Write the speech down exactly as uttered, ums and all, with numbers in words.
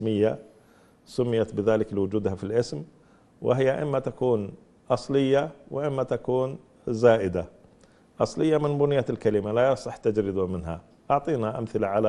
مية سميت بذلك لوجودها في الاسم، وهي إما تكون أصلية وإما تكون زائدة. أصلية من بنية الكلمة لا يصح تجريد منها. أعطينا أمثلة على